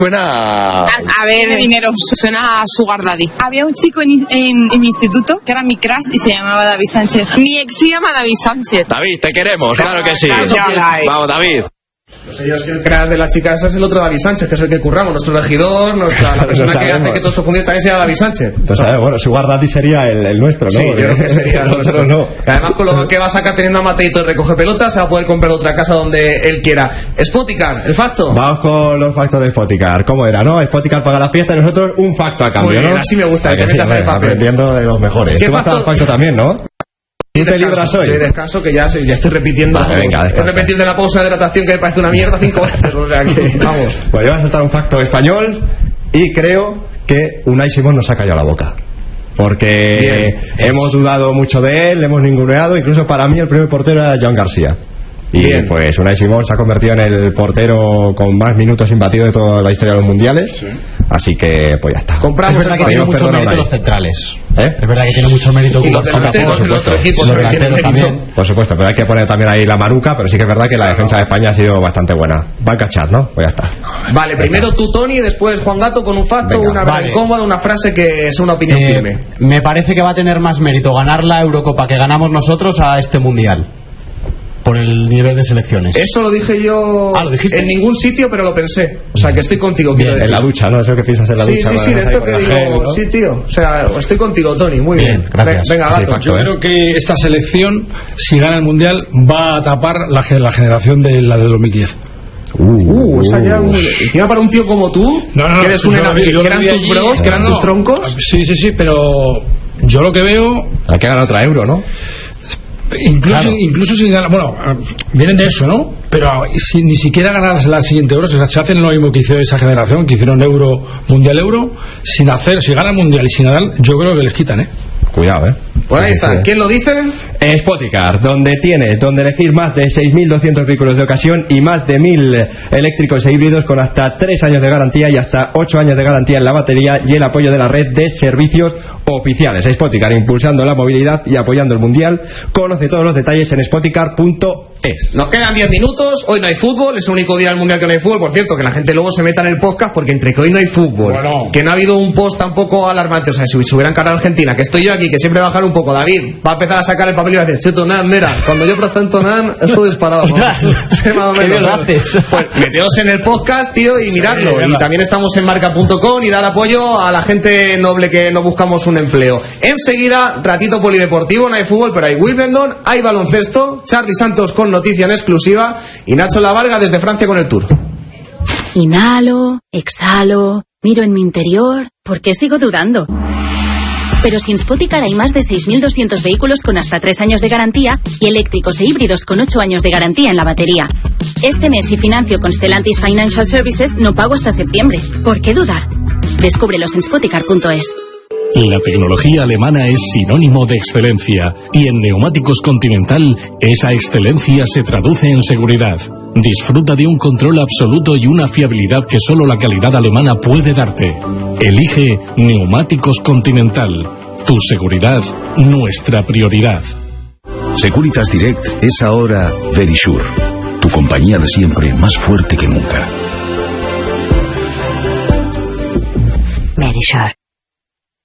Suena... A ver, dinero. Suena a Sugar Daddy. Había un chico en mi instituto que era mi crush y se llamaba David Sánchez. Mi ex se llama David Sánchez. David, te queremos, claro que sí. Vamos, David. No sé yo si el crash de la chica esa es el otro David Sánchez, que es el que curramos, nuestro regidor, la persona que hace que todo esto funcione también sea David Sánchez. Entonces, bueno, Sugar Daddy sería el nuestro, ¿no? Sí, yo creo que sería el nuestro. No. Además, con lo que va a sacar teniendo a Mateito y recoge pelotas, se va a poder comprar otra casa donde él quiera. Spoticar, el facto. Vamos con los factos de Spoticar. ¿Cómo era, no? Spoticar paga la fiesta y nosotros un facto a cambio, muy bien, ¿no? así me gusta, que metas en el papel. Aprendiendo de los mejores. Tú vas a dar facto también, ¿no? ¿Y te libras hoy? Yo descanso, que ya estoy repitiendo. Vale, venga, he repetido de la pausa de hidratación que me parece una mierda 5 veces. O sea que, vamos. Pues yo voy a soltar un facto español y creo que Unai Simón nos ha callado la boca. Porque bien, hemos dudado mucho de él, le hemos ninguneado. Incluso para mí el primer portero era Joan García. Y bien, pues Unai Simón se ha convertido en el portero con más minutos imbatido de toda la historia de los mundiales. Sí. Así que, pues ya está. Compramos. Es verdad que tiene mucho mérito los centrales. Es verdad que tiene mucho mérito los delanteros también. Por supuesto, pero hay que poner también ahí la maruca. Pero sí que es verdad que la defensa de España ha sido bastante buena. Banca chat, ¿no? Pues ya está. Vale, primero tú, Tony, después Juan Gato con un facto, una verdad incómoda, una frase que es una opinión firme. Me parece que va a tener más mérito ganar la Eurocopa que ganamos nosotros a este Mundial. Por el nivel de selecciones. Eso lo dije yo. ¿Lo dijiste? En ningún sitio, pero lo pensé. O sea, que estoy contigo. Bien, en la ducha, ¿no? Eso que piensas en la ducha. Sí, de esto que digo. Gel, ¿no? Sí, tío. O sea, estoy contigo, Tony. Muy bien. Gracias. Venga, Gato. Yo creo que esta selección, si gana el Mundial, va a tapar la generación de la de 2010. Esa ya encima para un tío como tú, que eres un enano, que eran tus bros, que eran tus troncos. Sí, pero yo lo que veo. Hay que ganar otra Euro, ¿no? Incluso sin ganar, bueno, vienen de eso, ¿no? Pero si ni siquiera ganar la siguiente Euro, o sea, se hacen lo mismo que hizo esa generación, que hicieron Euro, Mundial Euro, si ganan Mundial y sin ganar, yo creo que les quitan, Cuidado, Pues ahí está. Sí. ¿Quién lo dice? Spoticar, donde elegir más de 6.200 vehículos de ocasión y más de 1.000 eléctricos e híbridos con hasta 3 años de garantía y hasta 8 años de garantía en la batería y el apoyo de la red de servicios oficiales. Spoticar, impulsando la movilidad y apoyando el Mundial. Conoce todos los detalles en spoticar.es. Nos quedan 10 minutos. Hoy no hay fútbol, es el único día del Mundial que no hay fútbol. Por cierto, que la gente luego se meta en el podcast, porque entre que hoy no hay fútbol, que no ha habido un post tampoco alarmante. O sea, si se hubieran cargado a Argentina, que estoy yo aquí, que siempre va a bajar un poco. David va a empezar a sacar el papel y va a decir: Cheto, Nan, mira, cuando yo presento Nan, esto disparado. ¿Qué bien lo haces? Pues meteos en el podcast, tío, y miradlo. Y también estamos en marca.com y dar apoyo a la gente noble que no buscamos un empleo. Enseguida, ratito polideportivo, no hay fútbol, pero hay Wimbledon, hay baloncesto, Charly Santos con noticia en exclusiva y Nacho Lavarga desde Francia con el Tour. Inhalo, exhalo, miro en mi interior, ¿por qué sigo dudando? Pero sin Spoticar hay más de 6.200 vehículos con hasta 3 años de garantía y eléctricos e híbridos con 8 años de garantía en la batería. Este mes, si financio con Stellantis Financial Services, no pago hasta septiembre. ¿Por qué dudar? Descúbrelos en spoticar.es. La tecnología alemana es sinónimo de excelencia y en Neumáticos Continental esa excelencia se traduce en seguridad. Disfruta de un control absoluto y una fiabilidad que solo la calidad alemana puede darte. Elige Neumáticos Continental. Tu seguridad, nuestra prioridad. Securitas Direct es ahora Verisure, tu compañía de siempre más fuerte que nunca. Verisure.